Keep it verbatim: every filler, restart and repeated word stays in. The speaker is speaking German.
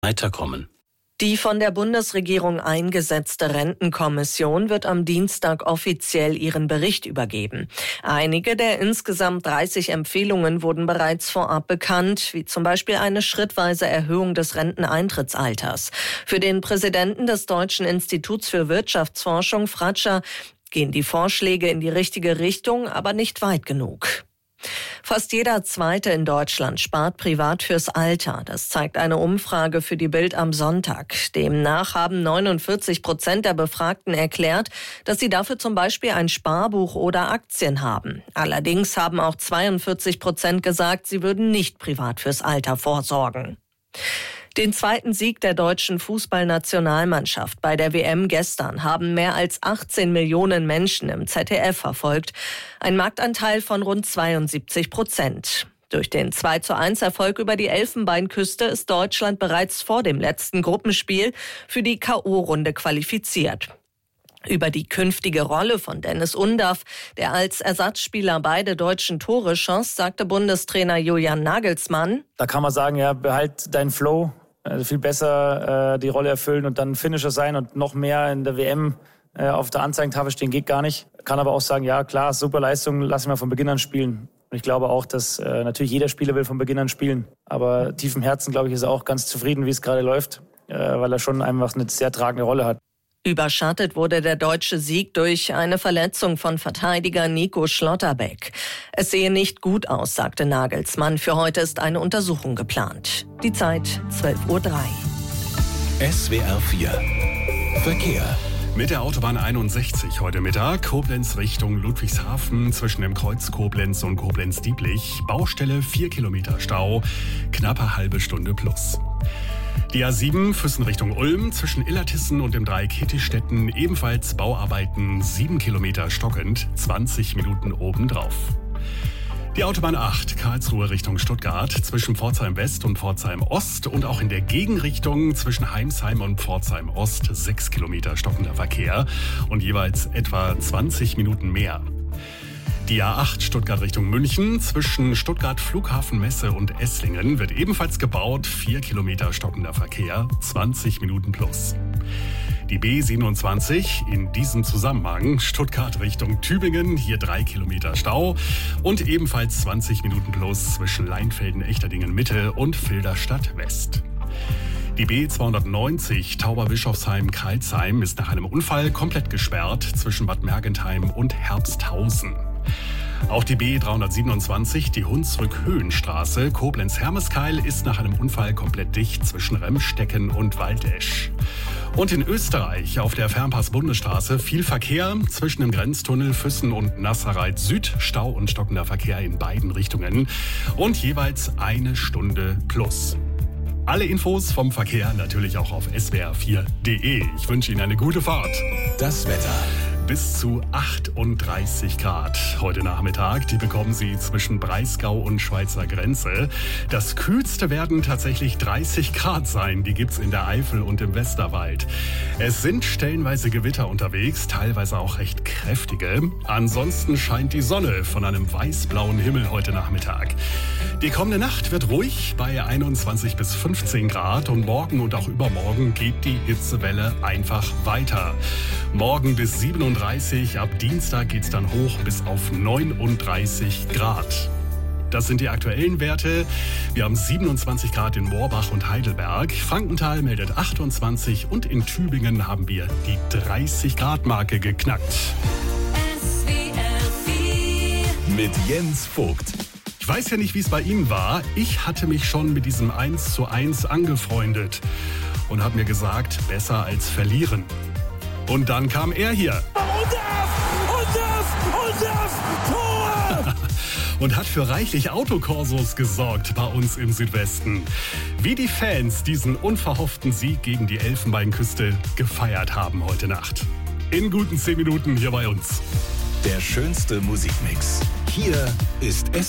weiterkommen. Die von der Bundesregierung eingesetzte Rentenkommission wird am Dienstag offiziell ihren Bericht übergeben. Einige der insgesamt dreißig Empfehlungen wurden bereits vorab bekannt, wie zum Beispiel eine schrittweise Erhöhung des Renteneintrittsalters. Für den Präsidenten des Deutschen Instituts für Wirtschaftsforschung, Fratscher, gehen die Vorschläge in die richtige Richtung, aber nicht weit genug. Fast jeder Zweite in Deutschland spart privat fürs Alter. Das zeigt eine Umfrage für die Bild am Sonntag. Demnach haben neunundvierzig Prozent der Befragten erklärt, dass sie dafür zum Beispiel ein Sparbuch oder Aktien haben. Allerdings haben auch zweiundvierzig Prozent gesagt, sie würden nicht privat fürs Alter vorsorgen. Den zweiten Sieg der deutschen Fußballnationalmannschaft bei der W M gestern haben mehr als achtzehn Millionen Menschen im Z D F verfolgt. Ein Marktanteil von rund zweiundsiebzig Prozent. Durch den zwei zu eins Erfolg über die Elfenbeinküste ist Deutschland bereits vor dem letzten Gruppenspiel für die K O-Runde qualifiziert. Über die künftige Rolle von Dennis Undaff, der als Ersatzspieler beide deutschen Tore schoss, sagte Bundestrainer Julian Nagelsmann: Da kann man sagen, ja, behalt deinen Flow, also viel besser äh, die Rolle erfüllen und dann Finisher sein und noch mehr in der W M äh, auf der Anzeigentafel stehen geht gar nicht. Kann aber auch sagen, ja klar, super Leistung, lassen wir von Beginn an spielen. Und ich glaube auch, dass äh, natürlich jeder Spieler will von Beginn an spielen. Aber tief im Herzen, glaube ich, ist er auch ganz zufrieden, wie es gerade läuft, äh, weil er schon einfach eine sehr tragende Rolle hat. Überschattet wurde der deutsche Sieg durch eine Verletzung von Verteidiger Nico Schlotterbeck. Es sehe nicht gut aus, sagte Nagelsmann. Für heute ist eine Untersuchung geplant. Die Zeit zwölf Uhr drei. S W R vier Verkehr. Mit der Autobahn einundsechzig heute Mittag, Koblenz Richtung Ludwigshafen zwischen dem Kreuz Koblenz und Koblenz-Dieblich. Baustelle vier Kilometer Stau, knappe halbe Stunde plus. Die A sieben Füssen Richtung Ulm zwischen Illertissen und dem Dreieck Hittistetten ebenfalls Bauarbeiten sieben Kilometer stockend, zwanzig Minuten obendrauf. Die Autobahn acht Karlsruhe Richtung Stuttgart zwischen Pforzheim West und Pforzheim Ost und auch in der Gegenrichtung zwischen Heimsheim und Pforzheim Ost sechs Kilometer stockender Verkehr und jeweils etwa zwanzig Minuten mehr. Die A acht Stuttgart Richtung München zwischen Stuttgart Flughafenmesse und Esslingen wird ebenfalls gebaut, vier Kilometer stockender Verkehr, zwanzig Minuten plus. Die B siebenundzwanzig in diesem Zusammenhang Stuttgart Richtung Tübingen, hier drei Kilometer Stau und ebenfalls zwanzig Minuten plus zwischen Leinfelden-Echterdingen Mitte und Filderstadt West. Die B zweihundertneunzig Tauberbischofsheim-Karlsheim ist nach einem Unfall komplett gesperrt zwischen Bad Mergentheim und Herbsthausen. Auch die B dreihundertsiebenundzwanzig, die Hunsrück-Höhenstraße, Koblenz-Hermeskeil, ist nach einem Unfall komplett dicht zwischen Remstecken und Waldesch. Und in Österreich auf der Fernpass-Bundesstraße viel Verkehr zwischen dem Grenztunnel Füssen und Nasserreit Süd, Stau und stockender Verkehr in beiden Richtungen und jeweils eine Stunde plus. Alle Infos vom Verkehr natürlich auch auf S W R vier Punkt de. Ich wünsche Ihnen eine gute Fahrt. Das Wetter. Bis zu achtunddreißig Grad heute Nachmittag. Die bekommen Sie zwischen Breisgau und Schweizer Grenze. Das kühlste werden tatsächlich dreißig Grad sein. Die gibt's in der Eifel und im Westerwald. Es sind stellenweise Gewitter unterwegs, teilweise auch recht kräftige. Ansonsten scheint die Sonne von einem weißblauen Himmel heute Nachmittag. Die kommende Nacht wird ruhig bei einundzwanzig bis fünfzehn Grad und morgen und auch übermorgen geht die Hitzewelle einfach weiter. Morgen bis siebenunddreißig, ab Dienstag geht's dann hoch bis auf neununddreißig Grad. Das sind die aktuellen Werte. Wir haben siebenundzwanzig Grad in Moorbach und Heidelberg. Frankenthal meldet achtundzwanzig und in Tübingen haben wir die dreißig Grad Marke geknackt. S W R vier Mit Jens Vogt. Ich weiß ja nicht, wie es bei Ihnen war. Ich hatte mich schon mit diesem eins zu eins angefreundet und habe mir gesagt, besser als verlieren. Und dann kam er hier. Und das! Und das! Und das! Tor! Und hat für reichlich Autokorsos gesorgt bei uns im Südwesten. Wie die Fans diesen unverhofften Sieg gegen die Elfenbeinküste gefeiert haben heute Nacht. In guten zehn Minuten hier bei uns. Der schönste Musikmix. Hier ist S